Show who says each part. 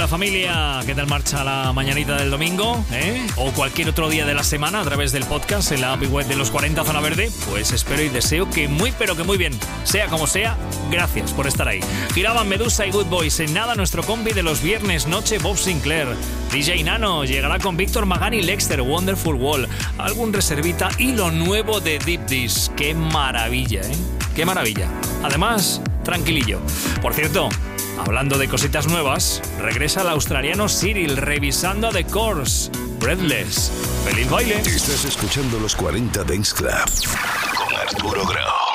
Speaker 1: Hola familia, ¿qué tal marcha la mañanita del domingo? O cualquier otro día de la semana a través del podcast en la app y web de los 40 Zona Verde. Pues espero y deseo que muy pero que muy bien. Sea como sea, gracias por estar ahí. Giraban Medusa y Good Boys. En nada nuestro combi de los viernes noche, Bob Sinclair. DJ Nano llegará con Víctor Magán y Lexter, Wonderful Wall. Algún reservita y lo nuevo de Deep Dish. ¡Qué maravilla, ¡Qué maravilla! Además, tranquilillo. Por cierto, hablando de cositas nuevas, regresa el australiano Cyril revisando a The Course. Breathless. ¡Feliz baile!
Speaker 2: Estás escuchando los 40 Dance Club con Arturo Grau.